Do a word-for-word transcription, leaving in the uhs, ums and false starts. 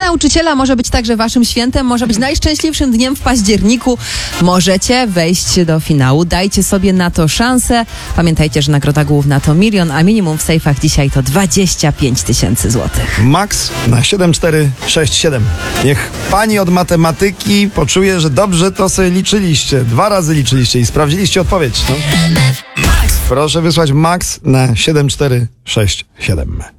nauczyciela może być także waszym świętem, może być najszczęśliwszym dniem w październiku. Możecie wejść do finału. Dajcie sobie na to szansę. Pamiętajcie, że nagroda główna to milion, a minimum w sejfach dzisiaj to dwadzieścia pięć tysięcy złotych. Max na siedem cztery sześć siedem. Niech pani od matematyki poczuje, że dobrze to sobie liczyliście. Dwa razy liczyliście i sprawdziliście odpowiedź. No. Proszę wysłać Max na siedem cztery sześć siedem.